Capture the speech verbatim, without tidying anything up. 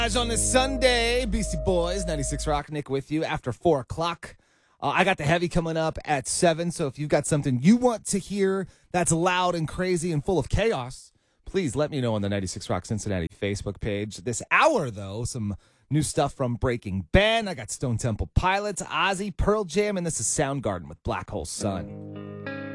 Guys, on this Sunday, Beastie Boys, ninety-six Rock, Nick with you after four o'clock. Uh, I got the heavy coming up at seven, so if you've got something you want to hear that's loud and crazy and full of chaos, please let me know on the ninety-six Rock Cincinnati Facebook page. This hour, though, some new stuff from Breaking Ben. I got Stone Temple Pilots, Ozzy, Pearl Jam, and this is Soundgarden with Black Hole Sun.